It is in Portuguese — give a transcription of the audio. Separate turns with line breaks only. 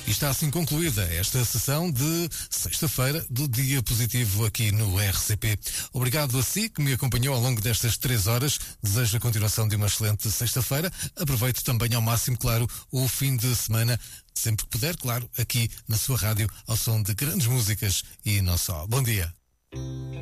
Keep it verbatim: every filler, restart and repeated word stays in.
E está assim concluída esta sessão de sexta-feira do Dia Positivo aqui no R C P. Obrigado a si que me acompanhou ao longo destas três horas. Desejo a continuação de uma excelente sexta-feira. Aproveito também ao máximo, claro, o fim de semana, sempre que puder, claro, aqui na sua rádio, ao som de grandes músicas e não só. Bom dia.